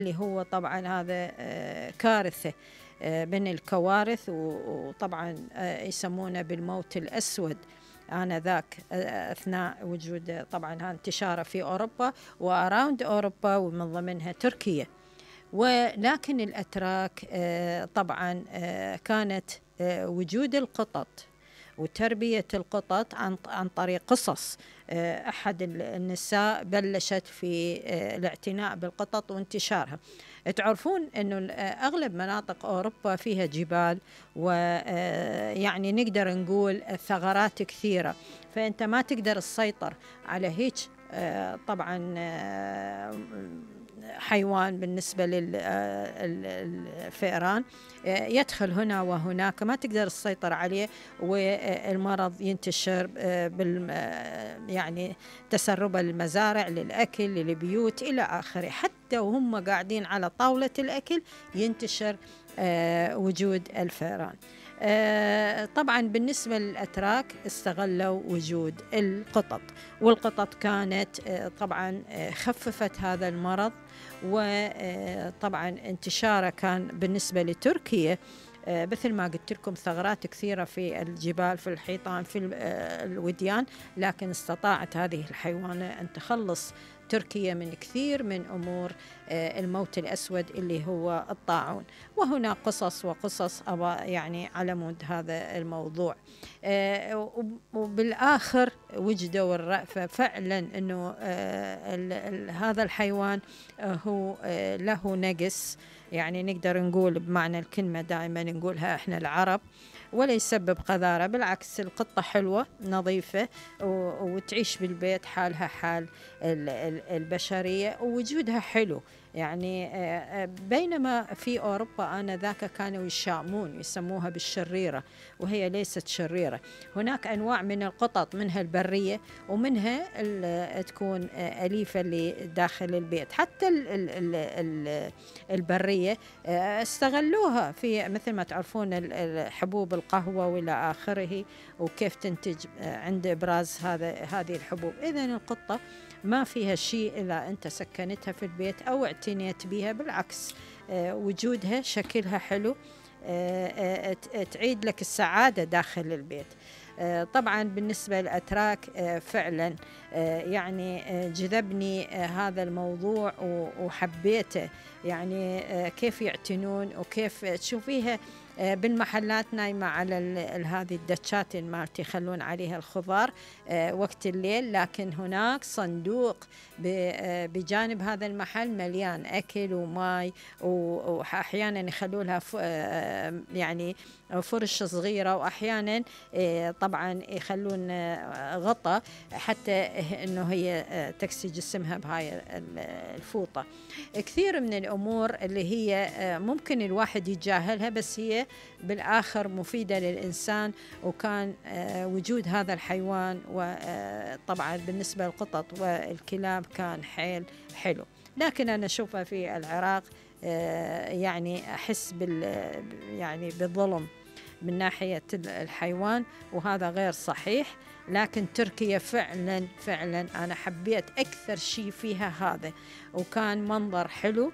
اللي هو طبعا هذا كارثة من الكوارث، وطبعا يسمونه بالموت الأسود آنذاك أثناء وجود طبعا انتشاره في أوروبا وأراوند أوروبا ومن ضمنها تركيا. ولكن الأتراك طبعا كانت وجود القطط وتربية القطط عن طريق قصص. أحد النساء بلشت في الاعتناء بالقطط وانتشارها. تعرفون أنه أغلب مناطق أوروبا فيها جبال، ويعني نقدر نقول ثغرات كثيرة، فأنت ما تقدر تسيطر على هيك طبعا حيوان بالنسبة للفئران يدخل هنا وهناك، ما تقدر تسيطر عليه، والمرض ينتشر يعني تسرب المزارع للأكل للبيوت إلى آخره. حتى وهم قاعدين على طاولة الأكل ينتشر وجود الفئران. طبعا بالنسبة للأتراك استغلوا وجود القطط، والقطط كانت طبعا خففت هذا المرض. وطبعا انتشاره كان بالنسبة لتركيا مثل ما قلت لكم ثغرات كثيرة في الجبال، في الحيطان، في الوديان، لكن استطاعت هذه الحيوانة أن تخلص تركيا من كثير من أمور الموت الأسود اللي هو الطاعون. وهنا قصص وقصص يعني على مود هذا الموضوع. وبالآخر وجدوا الرأفة فعلا أنه هذا الحيوان هو له نقص، يعني نقدر نقول بمعنى الكلمة دائما نقولها إحنا العرب، ولا يسبب قذارة. بالعكس القطة حلوة نظيفة وتعيش بالبيت حالها حال البشرية، ووجودها حلو. يعني بينما في أوروبا آنذاك كانوا يشامون يسموها بالشريرة، وهي ليست شريرة. هناك أنواع من القطط، منها البرية ومنها تكون أليفة اللي داخل البيت. حتى البرية استغلوها في مثل ما تعرفون حبوب القهوة وإلى آخره، وكيف تنتج عند إبراز هذه الحبوب. إذن القطة ما فيها شيء إلا أنت سكنتها في البيت أو اعتنيت بها، بالعكس وجودها شكلها حلو، تعيد لك السعادة داخل البيت. طبعا بالنسبة للأتراك فعلا يعني جذبني هذا الموضوع وحبيته. يعني كيف يعتنون وكيف تشوفيها بالمحلات نايمة على هذه الدتشات مالتي يخلون عليها الخضار وقت الليل، لكن هناك صندوق بجانب هذا المحل مليان أكل وماء، وأحيانا يخلوا لها يعني فرش صغيرة، وأحيانا طبعا يخلون غطاء حتى إنه هي تكسي جسمها بهاي الفوطة. كثير من الأمور اللي هي ممكن الواحد يتجاهلها، بس هي بالآخر مفيدة للإنسان. وكان وجود هذا الحيوان، وطبعا بالنسبة للقطط والكلاب كان حلو. لكن أنا أشوفها في العراق يعني أحس يعني بالظلم من ناحية الحيوان، وهذا غير صحيح. لكن تركيا فعلا أنا حبيت أكثر شيء فيها هذا، وكان منظر حلو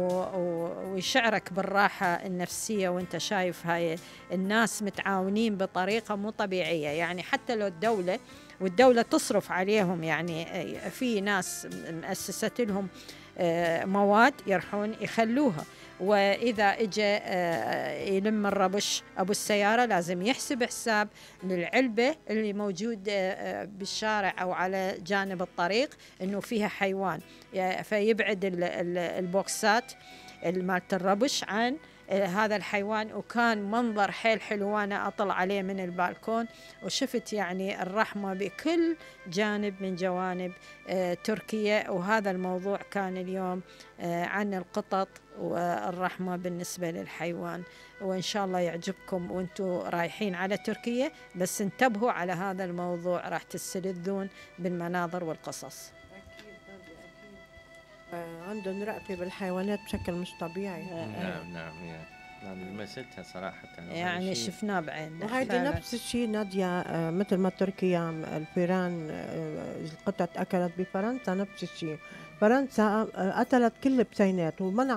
ويشعرك بالراحة النفسية وانت شايف هاي الناس متعاونين بطريقة مو طبيعية. يعني حتى لو والدولة تصرف عليهم، يعني في ناس مؤسست لهم مواد يرحون يخلوها، وإذا إجا يلم الربش أبو السيارة لازم يحسب حساب للعلبة اللي موجود بالشارع أو على جانب الطريق إنه فيها حيوان، فيبعد البوكسات مالت الربش عن هذا الحيوان. وكان منظر حلو، وأنا أطلع عليه من البالكون وشفت يعني الرحمة بكل جانب من جوانب تركيا. وهذا الموضوع كان اليوم عن القطط والرحمة بالنسبة للحيوان، وإن شاء الله يعجبكم وانتوا رايحين على تركيا، بس انتبهوا على هذا الموضوع، راح تستلذون بالمناظر والقصص. عندهم رأفة بالحيوانات بشكل مش طبيعي. نعم. يعني لمستها صراحة يعني شفناه بعيننا وهيدي فعلاً. نفس الشيء نادية، مثل ما تركيا الفيران القطط أكلت بفرنسا، نفس الشيء فرنسا قتلت كل البسينات ومنع